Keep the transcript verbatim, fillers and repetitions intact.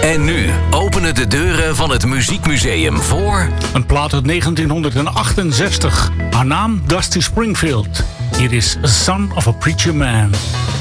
En nu openen de deuren van het Muziekmuseum voor... een plaat uit negentienhonderdachtenzestig. Haar naam Dusty Springfield. Hier is Son of a Preacher Man.